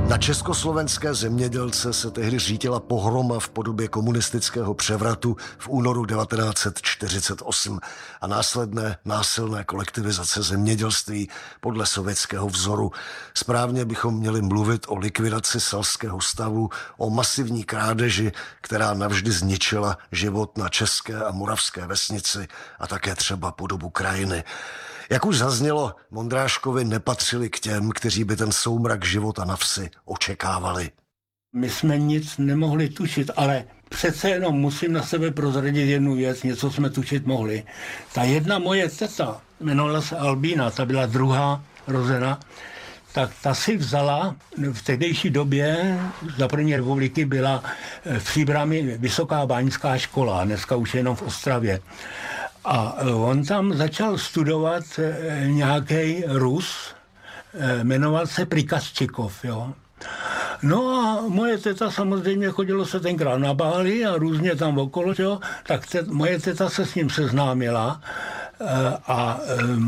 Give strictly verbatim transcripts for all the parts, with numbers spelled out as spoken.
Na československé zemědělce se tehdy řítila pohroma v podobě komunistického převratu v únoru devatenáct set čtyřicet osm a následné násilné kolektivizace zemědělství podle sovětského vzoru. Správně bychom měli mluvit o likvidaci selského stavu, o masivní krádeži, která navždy zničila život na české a moravské vesnici a také třeba podobu krajiny. Jak už zaznělo, Vondráškovi nepatřili k těm, kteří by ten soumrak života na vsi očekávali. My jsme nic nemohli tušit, ale přece jenom musím na sebe prozradit jednu věc, něco jsme tušit mohli. Ta jedna moje teta, jmenovala se Albína, ta byla druhá rozena, tak ta si vzala v tehdejší době, za první republiky byla v Příbrami Vysoká báňská škola, dneska už jenom v Ostravě. A on tam začal studovat nějaký Rus, jmenoval se Prikazčikov, jo. No a moje teta samozřejmě chodilo se tenkrát na bály a různě tam okolo, jo, tak te, moje teta se s ním seznámila a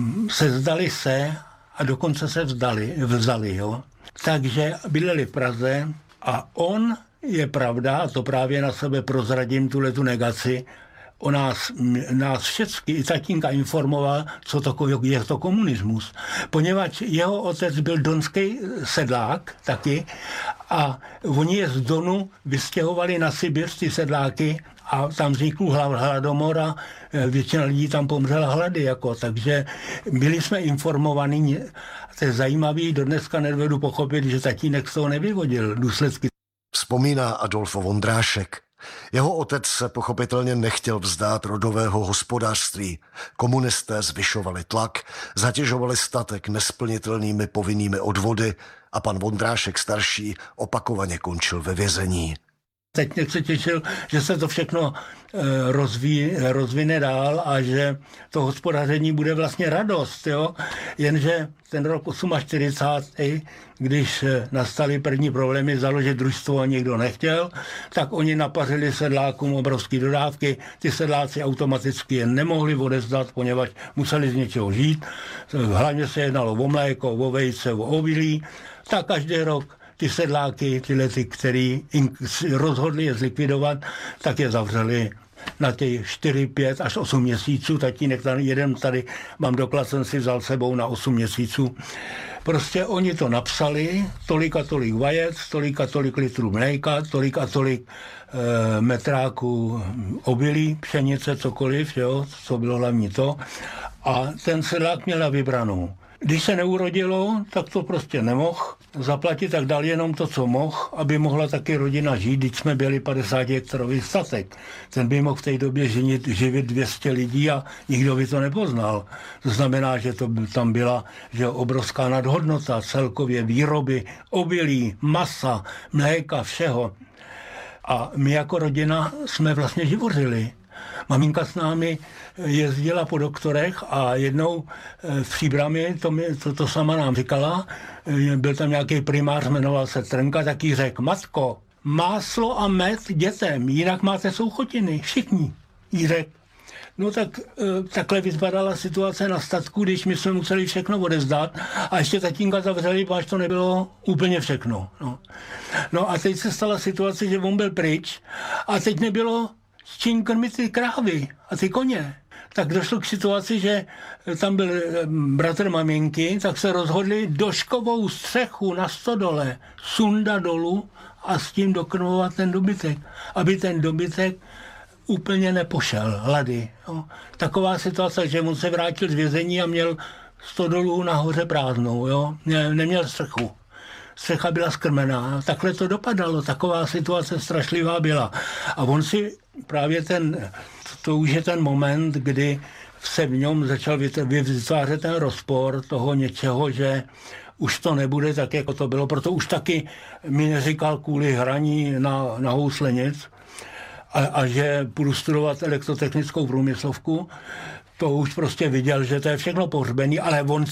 sezdali se a dokonce se vzdali, vzali, jo. Takže bydleli v Praze a on, je pravda, a to právě na sebe prozradím tuhletu negaci, o nás, nás všechny, i tatínka informoval, co to je to komunismus. Poněvadž jeho otec byl donský sedlák taky a oni je z Donu vystěhovali na Sibiř, ty sedláky, a tam vznikl hladomor a většina lidí tam pomřela hlady. Jako, takže byli jsme informovaní. To je zajímavý, dodneska nedovedu pochopit, že tatínek z toho nevyvodil důsledky. Vzpomíná Adolf Vondrášek. Jeho otec se pochopitelně nechtěl vzdát rodového hospodářství. Komunisté zvyšovali tlak, zatěžovali statek nesplnitelnými povinnými odvody a pan Vondrášek starší opakovaně končil ve vězení. Teď se těšil, že se to všechno rozví, rozvine dál a že to hospodaření bude vlastně radost, jo? Jenže ten rok čtyřicet osm, když nastaly první problémy založit družstvo a nikdo nechtěl, tak oni napařili sedlákům obrovské dodávky, ty sedláci automaticky je nemohli odevzdat, poněvadž museli z něčeho žít, hlavně se jednalo o mléko, o vejce, o obilí, tak každý rok ty sedláky, tyhle ty, který rozhodli je zlikvidovat, tak je zavřeli na těch čtyři, pět až osm měsíců. Tatínek tady, jeden tady, mám doklad, jsem si vzal sebou na osm měsíců. Prostě oni to napsali, tolik a tolik vajec, tolik a tolik litrů mléka, tolik a tolik e, metráků obilí, pšenice, cokoliv, jo, co bylo hlavní to. A ten sedlák měl na vybranou. Když se neurodilo, tak to prostě nemohl zaplatit, tak dal jenom to, co mohl, aby mohla taky rodina žít. Když jsme byli padesát hektarový statek. Ten by mohl v té době živit, živit dvě stě lidí a nikdo by to nepoznal. To znamená, že to tam byla že obrovská nadhodnota celkově výroby obilí, masa, mléka, všeho. A my jako rodina jsme vlastně živořili. Maminka s námi jezdila po doktorech a jednou v Příbrami, to, mi, to, to sama nám říkala, byl tam nějaký primář, jmenoval se Trnka, tak jí řekl, matko, máslo a med dětem, jinak máte souchotiny, všichni, jí řekl. No tak takhle vypadala situace na statku, když my jsme museli všechno odevzdat a ještě tatínka zavřeli, až to nebylo úplně všechno. No. no a teď se stala situace, že on byl pryč a teď nebylo s čím krmit ty krávy a ty koně. Tak došlo k situaci, že tam byl bratr maminky, tak se rozhodli doškovou střechu na stodole sundat dolů a s tím dokrmovat ten dobytek, aby ten dobytek úplně nepošel hlady. Jo. Taková situace, že on se vrátil z vězení a měl stodolu nahoře prázdnou, jo. Ne, neměl střechu. Střecha byla skrmená. Takhle to dopadalo. Taková situace strašlivá byla. A on si právě ten, to už je ten moment, kdy se v něm začal vytvářet ten rozpor toho něčeho, že už to nebude tak, jako to bylo. Proto už taky mi neříkal kvůli hraní na, na housle nic a, a že půjdu studovat elektrotechnickou průmyslovku. To už prostě viděl, že to je všechno pohřbený, ale on